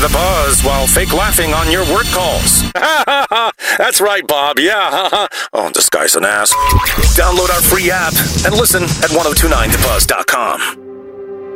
The Buzz while fake laughing on your work calls. That's right, Bob. Yeah. Oh, this guy's an ass. Download our free app and listen at 1029thebuzz.com.